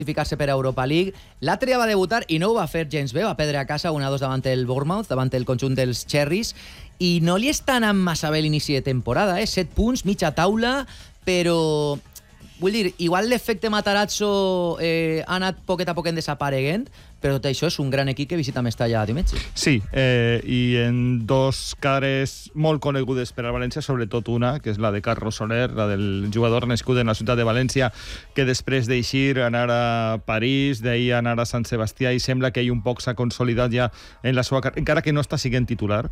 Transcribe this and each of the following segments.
classificar-se per a Europa League. L'altre dia va debutar i no ho va fer gens bé, va perdre a casa 1-2 davant el Bournemouth, davant el conjunt dels Cherries, i no li està anant massa bé l'inici de temporada, 7 punts, mitja taula, però vull dir, igual l'efecte Matarazzo ha anat poquet a poquet desapareguent, però tot això és un gran equip que visita Mestalla diumenge. Sí, i en dos cares molt conegudes per al València, sobretot una, que és la de Carlos Soler, la del jugador nascut en la ciutat de València, que després d'eixir, anar a París, d'ahir anar a Sant Sebastià, i sembla que ell un poc s'ha consolidat ja en la seva carrera, encara que no està siguent titular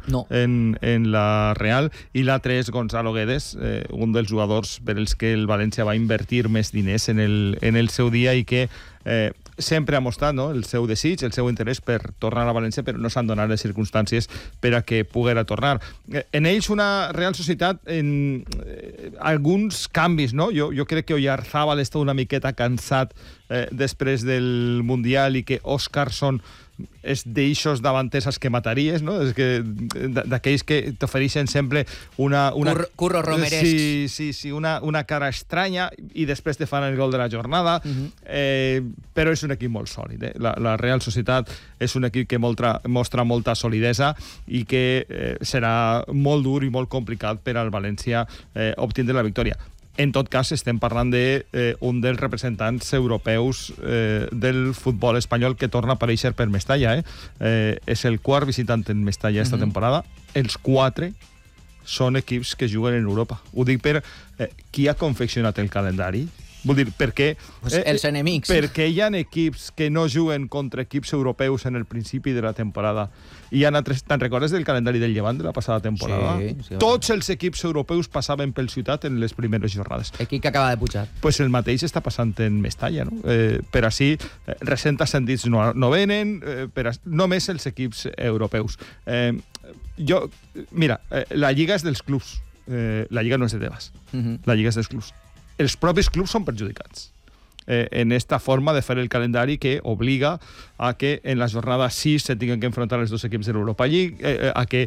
en la Real, i l'altre és Gonzalo Guedes, un dels jugadors per als que el València va invertir més diners en el seu dia i que sempre ha mostrat el seu desig, el seu interès per tornar a València, però no s'han donat les circumstàncies per a que poguera tornar. En ells una Real Societat en alguns canvis, no? Jo crec que Oyarzábal està una miqueta cansat després del Mundial i que Óscarson és d'eixos davanters als que mataries, no? És que d'aquells que t'ofereixen sempre una Curro Romeresc. Sí, una cara estranya i després te fan el gol de la jornada, però és un equip molt sòlid. La Real Societat és un equip que mostra molta solidesa i que serà molt dur i molt complicat per al València obtindre la victòria. En tot cas, estem parlant d'un dels representants europeus del futbol espanyol que torna a aparèixer per Mestalla. És el quart visitant en Mestalla esta temporada. Els 4 són equips que juguen en Europa. Ho dic per qui ha confeccionat el calendari. Vull dir, perquè els enemics. Perquè hi ha equips que no juguen contra equips europeus en el principi de la temporada. Hi ha altres... Te'n recordes del calendari del Llevant de la passada temporada? Sí. Tots els equips europeus passaven pel Ciutat en les primeres jornades. Equip que acaba de pujar. Pues el mateix està passant en Mestalla, no? Per així, recents ascendits no venen, només els equips europeus. Mira, la Lliga és dels clubs. La Lliga no és de Tebas. La Lliga és dels clubs. Els propis clubs són perjudicats en esta forma de fer el calendari que obliga a que en la jornada 6 se tinguin que enfrontar els dos equips de l'Europa League, a que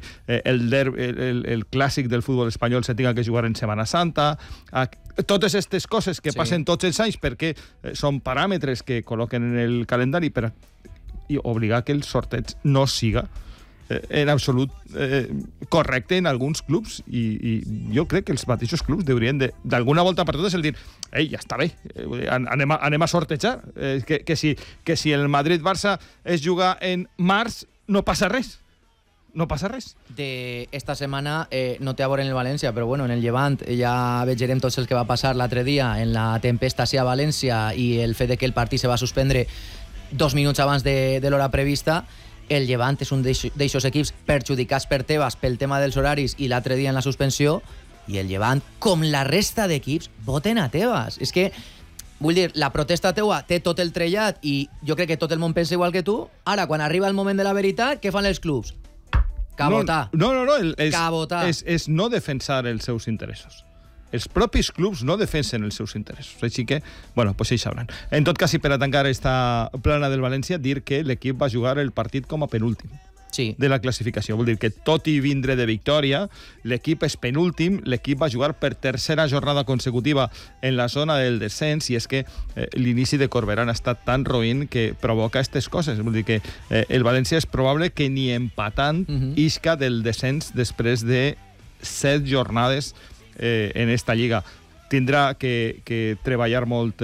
el clàssic del futbol espanyol se tinga que jugar en Setmana Santa, totes aquestes coses que passen tots els anys perquè són paràmetres que col·loquen en el calendari per obligar que el sorteig no siga en absolut correcte en alguns clubs, i jo crec que els mateixos clubs deurien d'alguna volta per totes el dir, ja està bé, anem a sortejar, que si el Madrid-Barça es juga en març no passa res. No passa res. Esta setmana no té a veure en el València, però bueno, en el Llevant ja veurem tots els que va passar l'altre dia en la tempesta a València i el fet de que el partit se va suspendre 2 minuts abans de l'hora prevista. El Llevant és un d'eixos equips perjudicats per Tebas pel tema dels horaris i l'altre dia en la suspensió, i el Llevant, com la resta d'equips, voten a Tebas. És que, vull dir, la protesta teua té tot el trellat i jo crec que tot el món pensa igual que tu. Ara, quan arriba el moment de la veritat, què fan els clubs? Cabotar. No, és no defensar els seus interessos. Els propis clubs no defensen els seus interessos. Així que, bueno, pues ells sabran. En tot cas, i per a tancar esta plana del València, dir que l'equip va jugar el partit com a penúltim de la classificació. Vol dir que, tot i vindre de victòria, l'equip és penúltim, l'equip va jugar per tercera jornada consecutiva en la zona del descens, i és que l'inici de Corberán ha estat tan roïn que provoca aquestes coses. Vol dir que el València és probable que ni empatant isca del descens després de 7 jornades en esta lliga. Tindrà que treballar molt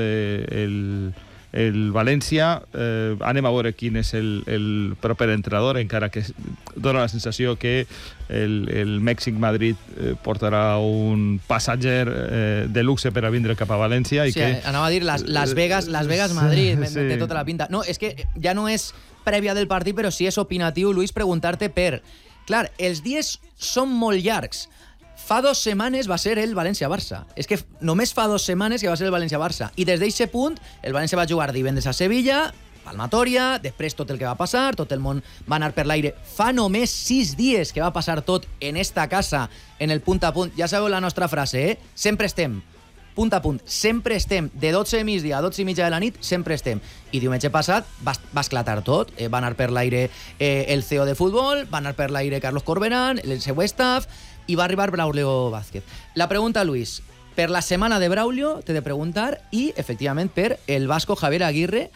el València. Anem a veure quin és el proper entrenador, encara que dona la sensació que el Mèxic-Madrid portarà un passatger de luxe per a vindre cap a València. Anava a dir Las Vegas-Madrid, té tota la pinta. No, és que ja no és prèvia del partit, però sí és opinatiu, Luis, preguntar-te per... Clar, els dies són molt llargs. Fa 2 setmanes va ser el València-Barça. És que només fa 2 setmanes que va ser el València-Barça. I des d'aquest punt, el València va jugar divendres a Sevilla, palmatòria, després tot el que va passar, tot el món va anar per l'aire. Fa només 6 dies que va passar tot en esta casa, en el punt a punt. Ja sabeu la nostra frase, Sempre estem. Punt a punt. Sempre estem. De 12 de migdia a 12 i mitja de la nit, sempre estem. I diumenge passat va esclatar tot. Va anar per l'aire el CEO de futbol, va anar per l'aire Carlos Corberán, el seu staff, i va arribar Braulio Vázquez. La pregunta, Luis, per la setmana de Braulio t'he de preguntar, i efectivament per el vasco Javier Aguirre,